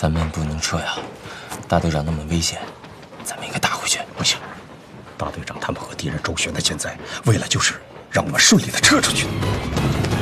咱们不能撤呀，大队长那么危险，咱们应该打回去。 不行，大队长他们和敌人周旋的现在，为了就是让我们顺利的撤出去。